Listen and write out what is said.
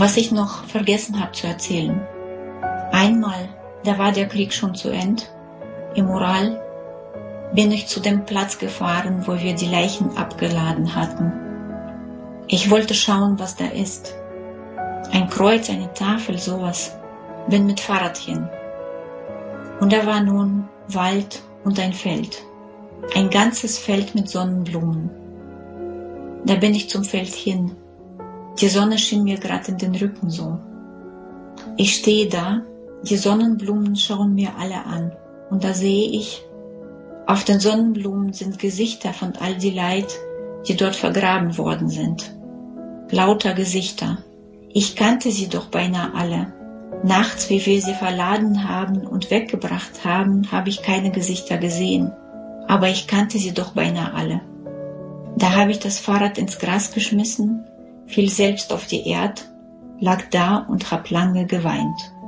Was ich noch vergessen habe zu erzählen. Einmal, da war der Krieg schon zu Ende, im Ural, bin ich zu dem Platz gefahren, wo wir die Leichen abgeladen hatten. Ich wollte schauen, was da ist. Ein Kreuz, eine Tafel, sowas. Bin mit Fahrrad hin. Und da war nun Wald und ein Feld. Ein ganzes Feld mit Sonnenblumen. Da bin ich zum Feld hin. Die Sonne schien mir gerade in den Rücken so. Ich stehe da, die Sonnenblumen schauen mir alle an. Und da sehe ich, auf den Sonnenblumen sind Gesichter von all die Leid, die dort vergraben worden sind. Lauter Gesichter. Ich kannte sie doch beinahe alle. Nachts, wie wir sie verladen haben und weggebracht haben, habe ich keine Gesichter gesehen. Aber ich kannte sie doch beinahe alle. Da habe ich das Fahrrad ins Gras geschmissen, fiel selbst auf die Erde, lag da und hab lange geweint.